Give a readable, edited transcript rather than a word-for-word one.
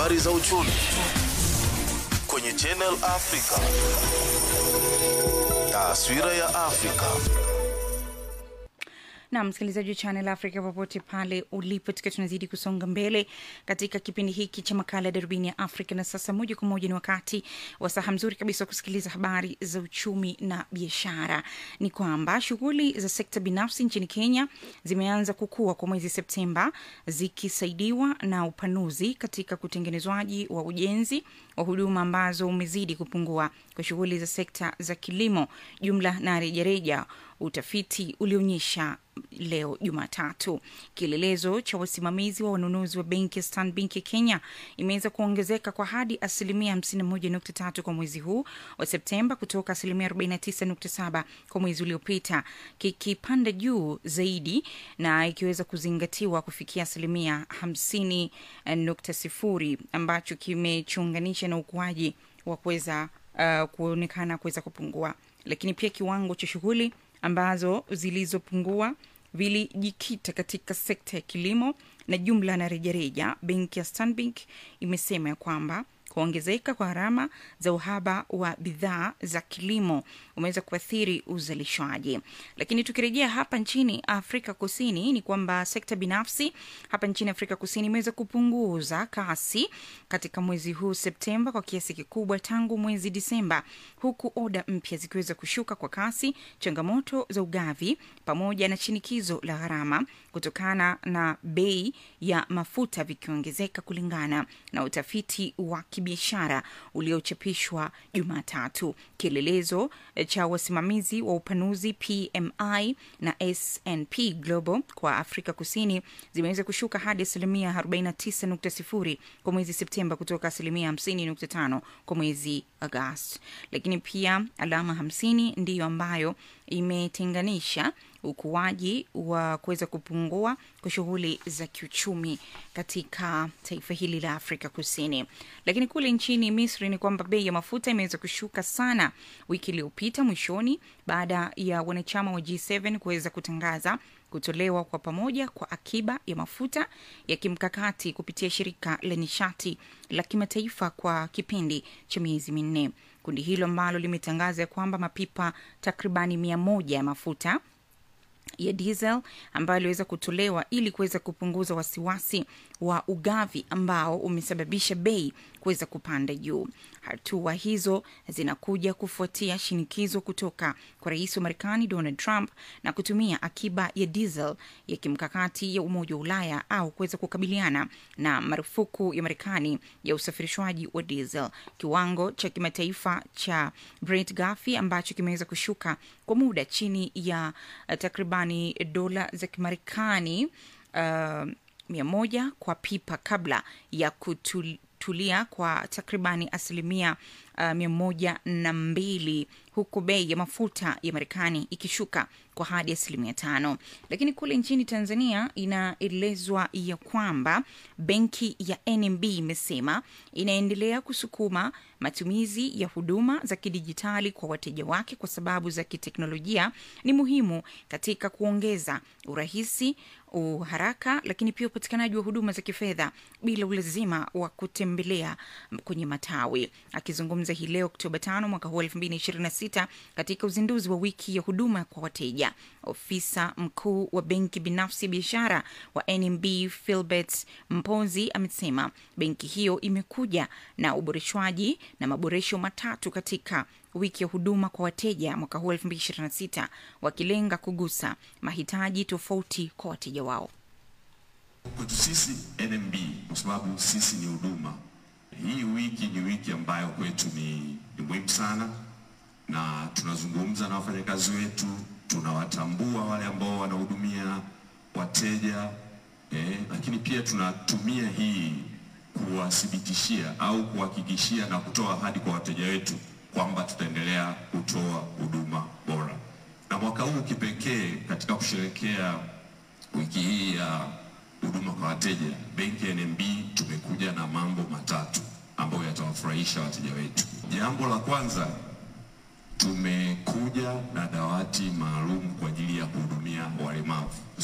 habari za uchumi kwenye Channel Africa. Taswira ya Afrika. Na msikilizaji wa Channel Africa popote pale ulipo, tukiwa tunazidi kusonga mbele katika kipindi hiki cha makala Darubini ya Afrika. Na sasa moja kwa moja ni wakati wa saha mzuri kabisa kusikiliza habari za uchumi na biashara. Ni kwamba shughuli za sekta binafsi nchini Kenya zimeanza kukua kwa mwezi Septemba, zikisaidiwa na upanuzi katika kutengenezwaji wa ujenzi wa huduma ambazo umezidi kupungua kwa shughuli za sekta za kilimo jumla na rejareja. Utafiti ulionyesha leo Jumatatu kielelezo cha wasimamizi wa wanunuzi wa benki ya Stanbic ya Kenya imeweza kuongezeka kwa hadi 51.3 kwa mwezi huu wa Septemba kutoka 49.7 kwa mwezi uliopita, kikipanda juu zaidi na ikiweza kuzingatiwa kufikia 50.0 ambacho kimechunganisha na ukuaji wa kuweza kuonekana kuweza kupungua. Lakini pia kiwango cha shughuli ambazo zilizopungua vilijikita katika sekta ya kilimo na jumla na rejareja. Benki ya Stanbic imesema ya kwamba kuongezeka kwa gharama za uhaba wa bidhaa za kilimo umeweza kuathiri uzalishaji. Lakini tukirejea hapa nchini Afrika Kusini ni kwamba sekta binafsi hapa nchini Afrika Kusini imeweza kupunguza kasi katika mwezi huu Septemba kwa kiasi kikubwa tangu mwezi Disemba, huku oda mpya zikiweza kushuka kwa kasi, changamoto za ugavi pamoja na shinikizo la gharama kutokana na bei ya mafuta vikiongezeka, kulingana na utafiti wa biashara uliochapishwa Jumatatu. Kielelezo cha wasimamizi wa upanuzi PMI na S&P Global kwa Afrika Kusini zimeweza kushuka hadi 49.0 kwa mwezi Septemba kutoka 50.5 kwa mwezi Agosti. Lakini pia alama 50 ndiyo ambayo imetenganisha ukuaji wa kuweza kupungua kwa shughuli za kiuchumi katika taifa hili la Afrika Kusini. Lakini kule nchini Misri ni kwamba bei ya mafuta imeweza kushuka sana wiki iliyopita mwishoni, baada ya wanachama wa G7 kuweza kutangaza kutolewa kwa pamoja kwa akiba ya mafuta ya kimkakati kupitia shirika la nishati la kimataifa kwa kipindi cha miezi 4. Kundi hilo ambalo limetangaza kwamba mapipa takribani 100 ya mafuta ya diesel ambayo iliweza kutolewa ili kuweza kupunguza wasiwasi wa ugavi ambao umesababisha bei kuweza kupanda juu. Hatua hizo zinakuja kufuatia shinikizo kutoka kwa Rais wa Marekani Donald Trump na kutumia akiba ya diesel ya kimkakati ya Umoja wa Ulaya au kuweza kukabiliana na marufuku ya Marekani ya usafirishwaji wa diesel. Kiwango cha kimataifa cha Brent ghafi ambacho kimeweza kushuka kwa muda chini ya takribani dola za Kimarekani 100 kwa pipa kabla ya kutulia kwa takribani 102, huku bei ya mafuta ya Marekani ikishuka kwa hadi 5%. Lakini kule nchini Tanzania inaelezwa ya kwamba benki ya NMB imesema inaendelea kusukuma matumizi ya huduma za kidijitali kwa wateja wake kwa sababu za kiteknolojia ni muhimu katika kuongeza urahisi, uharaka, lakini pia upatikanaji wa huduma za kifedha bila ulazima wa kutembelea kwenye matawi. Akizungumza hii leo Oktoba 5 mwaka 2026 katika uzinduzi wa wiki ya huduma kwa wateja, ofisa mkuu wa benki binafsi biashara wa NMB Philbert Mponzi amesema benki hiyo imekuja na uboreshwaji na maboresho matatu katika wiki ya huduma kwa wateja mwaka 2026, wakilenga kugusa mahitaji tofauti kwa wateja wao. Kwetu sisi NMB, kwa sababu sisi ni huduma, hii wiki ni wiki ambayo kwetu ni muhimu sana, na tunazungumza na wafanyakazi wetu, tunawatambua wale ambao wanahudumia wateja, lakini pia tunatumia hii kuwathibitishia au kuhakikishia na kutoa ahadi kwa wateja wetu kwamba tutaendelea kutoa huduma bora. Na mwaka huu kipekee katika kusherehekea wiki hii ya huduma kwa wateja, benki ya NMB tumekuja na mambo matatu ambayo yatawafurahisha wateja wetu. Jambo la kwanza, tumekuja na dawati maalum kwa ajili ya kuhudumia walemavu.